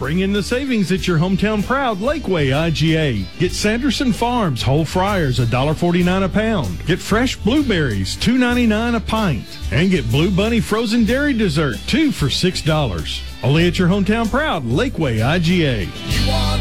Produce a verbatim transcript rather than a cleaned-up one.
Bring in the savings at your hometown proud Lakeway I G A. Get Sanderson Farms whole fryers one dollar forty-nine a pound. Get fresh blueberries two ninety-nine a pint. And get Blue Bunny frozen dairy dessert two for six dollars. Only at your hometown proud Lakeway I G A. You want